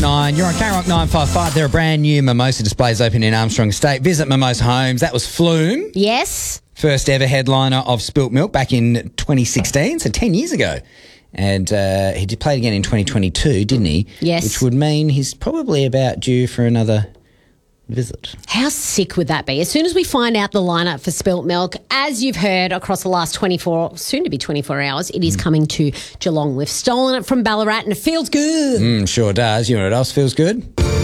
9. You're on K-Rock 955. There are brand new mimosa displays open in Armstrong Estate. Visit Mimosa Homes. That was Flume. Yes. First ever headliner of Spilt Milk back in 2016, so 10 years ago. And he did play it again in 2022, didn't he? Yes. Which would mean he's probably about due for another visit. How sick would that be? As soon as we find out the lineup for Spilt Milk, as you've heard across the last soon to be 24 hours, it is coming to Geelong. We've stolen it from Ballarat and it feels good. Sure does. You know what else feels good?